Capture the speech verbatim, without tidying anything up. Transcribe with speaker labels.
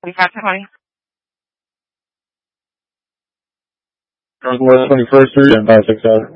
Speaker 1: twenty-five twenty.
Speaker 2: Northwest twenty-first Street and five six seven.